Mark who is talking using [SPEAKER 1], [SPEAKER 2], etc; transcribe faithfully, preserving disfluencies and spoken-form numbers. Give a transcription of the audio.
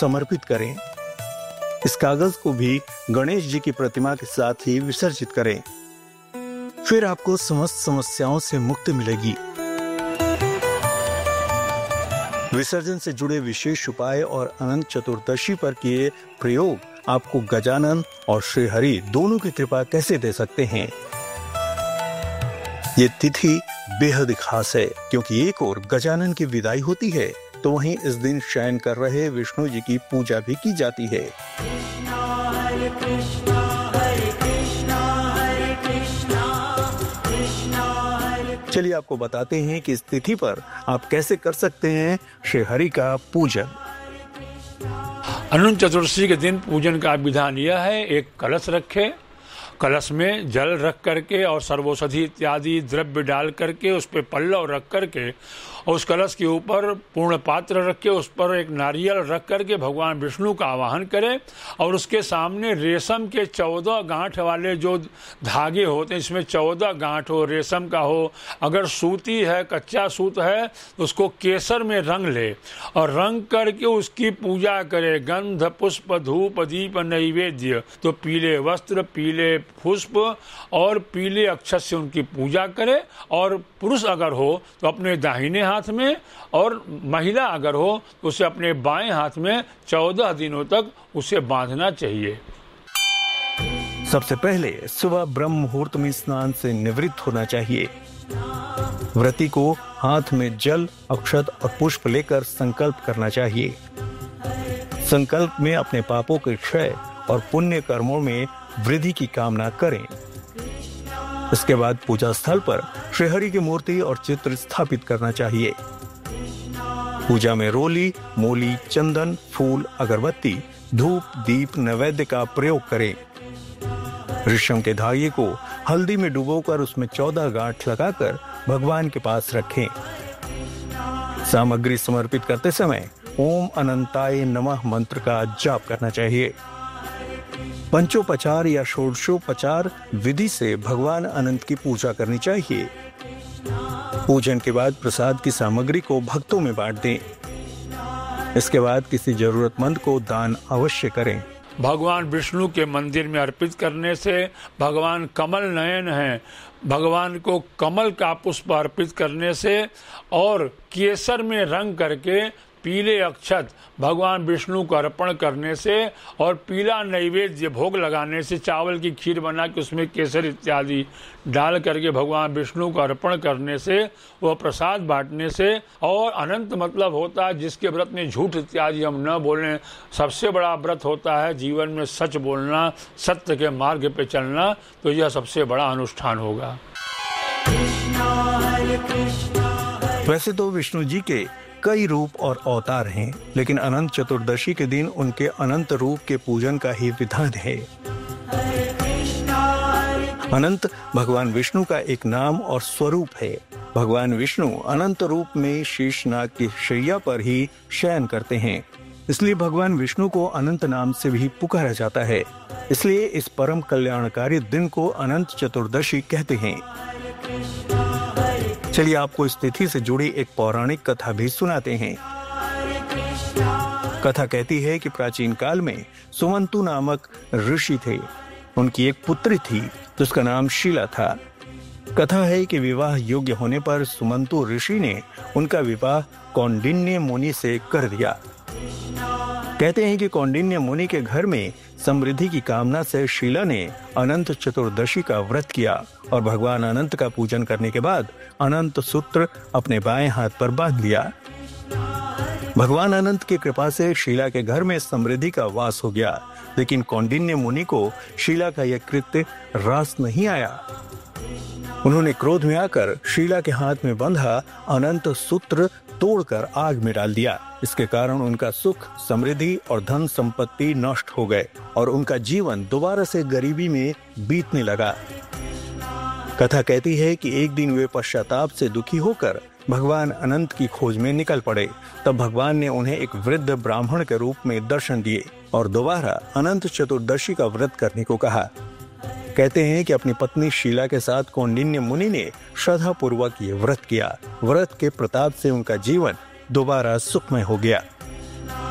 [SPEAKER 1] समर्पित करें। इस कागज को भी गणेश जी की प्रतिमा के साथ ही विसर्जित करें। फिर आपको समस्त समस्याओं से मुक्ति मिलेगी। विसर्जन से जुड़े विशेष उपाय और अनंत चतुर्दशी पर किए प्रयोग आपको गजानन और श्रीहरि दोनों की कृपा कैसे दे सकते हैं। ये तिथि बेहद खास है, क्योंकि एक ओर गजानन की विदाई होती है तो वहीं इस दिन शयन कर रहे विष्णु जी की पूजा भी की जाती है। चलिए आपको बताते हैं कि इस तिथि पर आप कैसे कर सकते हैं श्रीहरि का पूजन।
[SPEAKER 2] अनंत चतुर्दशी के दिन पूजन का विधान यह है, एक कलश रखे, कलश में जल रख करके और सर्वौषधि इत्यादि द्रव्य डाल करके उस पर पल्लव रख करके और उस कलश के ऊपर पूर्ण पात्र रख के उस पर एक नारियल रख करके भगवान विष्णु का आवाहन करें और उसके सामने रेशम के चौदह गांठ वाले जो धागे होते हैं, इसमें चौदह गांठ हो, रेशम का हो, अगर सूती है, कच्चा सूत है तो उसको केसर में रंग ले और रंग करके उसकी पूजा करे। गंध पुष्प धूप दीप नैवेद्य, तो पीले वस्त्र, पीले पुष्प और पीले अक्षत से उनकी पूजा करे। और पुरुष अगर हो तो अपने दाहिने हाथ में और महिला अगर हो तो उसे अपने बाएं हाथ में चौदह दिनों तक उसे बांधना चाहिए।
[SPEAKER 1] सबसे पहले सुबह ब्रह्म मुहूर्त में स्नान से निवृत्त होना चाहिए। व्रती को हाथ में जल, अक्षत और पुष्प लेकर संकल्प करना चाहिए। संकल्प में अपने पापों के क्षय और पुण्य कर्मों में वृद्धि की कामना करें। इसके बाद पूजा स्थल पर श्रीहरि की मूर्ति और चित्र स्थापित करना चाहिए। पूजा में रोली, मूली, चंदन, फूल, अगरबत्ती, धूप, दीप, नैवेद्य का प्रयोग करें। रेशम के धागे को हल्दी में डुबोकर उसमें चौदह गांठ लगाकर भगवान के पास रखें। सामग्री समर्पित करते समय ओम अनंताय नमः मंत्र का जाप करना चाहिए। पंचोपचार या षोडशोपचार विधि से भगवान अनंत की पूजा करनी चाहिए। पूजन के बाद प्रसाद की सामग्री को भक्तों में बांट दें। इसके बाद किसी जरूरतमंद को दान अवश्य करें।
[SPEAKER 2] भगवान विष्णु के मंदिर में अर्पित करने से भगवान कमल नयन हैं, भगवान को कमल का पुष्प अर्पित करने से और केसर में रंग करके पीले अक्षत भगवान विष्णु को अर्पण करने से और पीला नैवेद्य भोग लगाने से, चावल की खीर बना के उसमें केसर इत्यादि डाल करके भगवान विष्णु को अर्पण करने से, वह प्रसाद बांटने से और अनंत मतलब होता है जिसके व्रत में झूठ इत्यादि हम न बोलें। सबसे बड़ा व्रत होता है जीवन में सच बोलना, सत्य के मार्ग पे चलना, तो यह सबसे बड़ा अनुष्ठान होगा।
[SPEAKER 1] वैसे तो विष्णु जी के कई रूप और अवतार हैं, लेकिन अनंत चतुर्दशी के दिन उनके अनंत रूप के पूजन का ही विधान है। अनंत भगवान विष्णु का एक नाम और स्वरूप है। भगवान विष्णु अनंत रूप में शेषनाग की शैया पर ही शयन करते हैं, इसलिए भगवान विष्णु को अनंत नाम से भी पुकारा जाता है। इसलिए इस परम कल्याणकारी दिन को अनंत चतुर्दशी कहते हैं। चलिए आपको इस तिथि से जुड़ी एक पौराणिक कथा भी सुनाते हैं। कथा कहती है कि प्राचीन काल में सुमंतु नामक ऋषि थे। उनकी एक पुत्री थी जिसका नाम शीला था। कथा है कि विवाह योग्य होने पर सुमंतु ऋषि ने उनका विवाह कौंडिन्य मुनि से कर दिया। कहते हैं कि कौंडिन्य मुनि के घर में समृद्धि की कामना से शीला ने अनंत चतुर्दशी का व्रत किया और भगवान अनंत का पूजन करने के बाद अनंत सूत्र अपने बाएं हाथ पर बांध लिया। भगवान अनंत की कृपा से शीला के घर में समृद्धि का वास हो गया, लेकिन कौंडिन्य मुनि को शीला का यह कृत्य रास नहीं आया। उन्होंने क्रोध में आकर शीला के हाथ में बंधा अनंत सूत्र तोड़कर आग में डाल दिया। इसके कारण उनका सुख, समृद्धि और धन संपत्ति नष्ट हो गए और उनका जीवन दोबारा से गरीबी में बीतने लगा। कथा कहती है कि एक दिन वे पश्चाताप से दुखी होकर भगवान अनंत की खोज में निकल पड़े। तब भगवान ने उन्हें एक वृद्ध ब्राह्मण के रूप में दर्शन दिए और दोबारा अनंत चतुर्दशी का व्रत करने को कहा। कहते हैं कि अपनी पत्नी शीला के साथ कौंडिन्य मुनि ने श्रद्धा पूर्वक ये व्रत किया। व्रत के प्रताप से उनका जीवन दोबारा सुखमय हो गया।